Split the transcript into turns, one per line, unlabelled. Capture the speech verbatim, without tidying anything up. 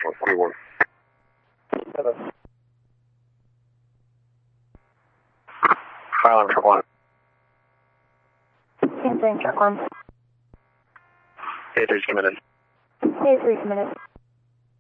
twenty-one.
Hello.
File on truck one.
Answering truck one.
A three committed.
A three committed.